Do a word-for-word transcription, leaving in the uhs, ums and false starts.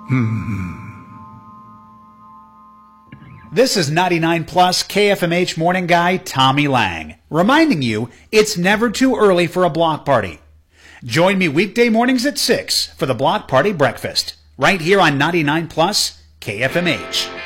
This is ninety-nine plus K F M H morning guy Tommy Lang, reminding you it's never too early for a block party. Join me weekday mornings at six for the Block Party Breakfast, right here on ninety-nine plus K F M H.